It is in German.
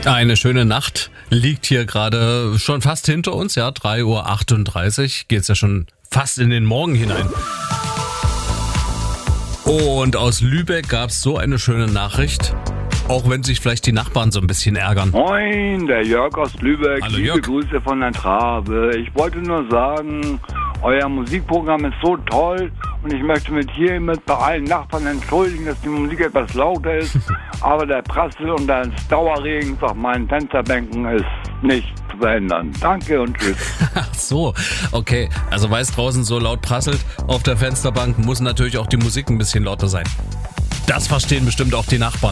Eine schöne Nacht liegt hier gerade schon fast hinter uns, ja, 3:38 Uhr, geht's ja schon fast in den Morgen hinein. Und aus Lübeck gab's so eine schöne Nachricht, auch wenn sich vielleicht die Nachbarn so ein bisschen ärgern. Moin, der Jörg aus Lübeck. Hallo, Liebe Jörg. Grüße von der Trabe. Ich wollte nur sagen, euer Musikprogramm ist so toll und ich möchte mich hiermit bei allen Nachbarn entschuldigen, dass die Musik etwas lauter ist, aber der Prassel und das Dauerregen auf meinen Fensterbänken ist nicht zu verändern. Danke und tschüss. Ach so, okay. Also weil es draußen so laut prasselt auf der Fensterbank, muss natürlich auch die Musik ein bisschen lauter sein. Das verstehen bestimmt auch die Nachbarn.